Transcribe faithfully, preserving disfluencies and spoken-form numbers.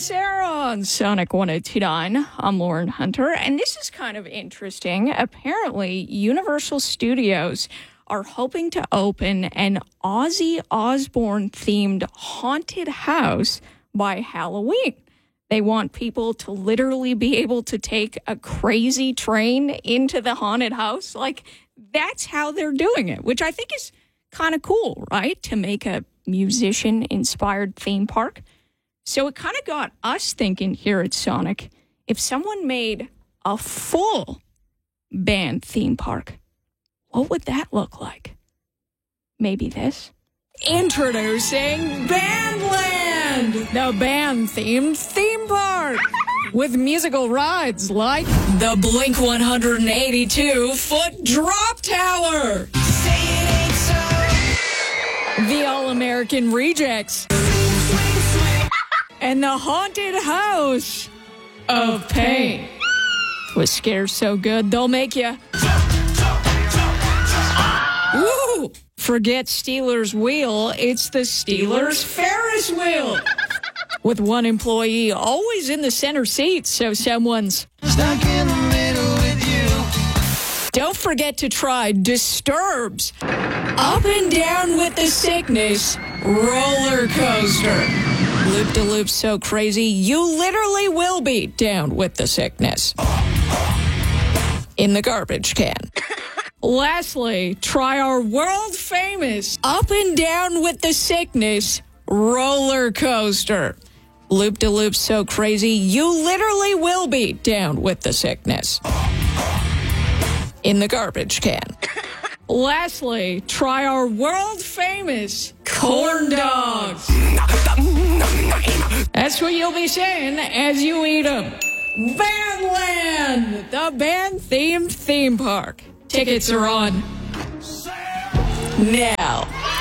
Sarah on Sonic one oh two point nine. I'm Lauren Hunter, and this is kind of interesting. Apparently, Universal Studios are hoping to open an Ozzy Osbourne-themed haunted house by Halloween. They want people to literally be able to take a crazy train into the haunted house. Like, that's how they're doing it, which I think is kind of cool, right? To make a musician-inspired theme park. So it kind of got us thinking here at Sonic, if someone made a full band theme park, what would that look like? Maybe this? Introducing Bandland, the band-themed theme park, with musical rides like the Blink one eighty-two foot drop tower, the All-American Rejects, and the haunted house of pain. With scares so good, they'll make you... Woo! Forget Steelers wheel, it's the Steelers Ferris wheel. With one employee always in the center seat, so someone's stuck in the middle with you. Don't forget to try Disturbed's Up and Down with the Sickness roller coaster. Loop-de-loop so crazy, you literally will be down with the sickness. In the garbage can. Lastly, try our world-famous Up and Down with the Sickness roller coaster. Loop-de-loop so crazy, you literally will be down with the sickness. In the garbage can. Lastly, try our world-famous corn dogs. That's what you'll be saying as you eat them. Bandland, the band-themed theme park. Tickets are on now.